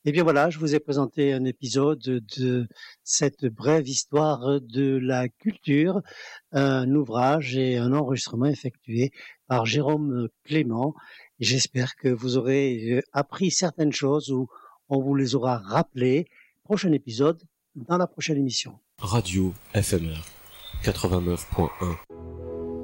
Et bien voilà, je vous ai présenté un épisode de cette brève histoire de la culture, un ouvrage et un enregistrement effectué par Jérôme Clément. Et j'espère que vous aurez appris certaines choses ou on vous les aura rappelées. Prochain épisode dans la prochaine émission. Radio FMR 89.1